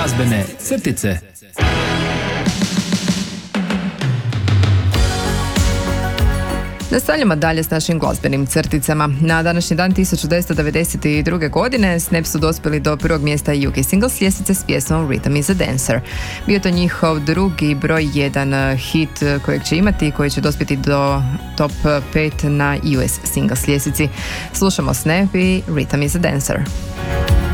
Glazbene crtice. Nastavljamo dalje s našim glazbenim crticama. Na današnji dan 1992. godine Snap su dospjeli do prvog mjesta UK Singles ljestvice s pjesmom Rhythm is a Dancer. Bio to njihov drugi broj 1 hit kojeg će imati i koji će dospjeti do top 5 na US Singles ljestvici. Slušamo Snap i Rhythm is a Dancer.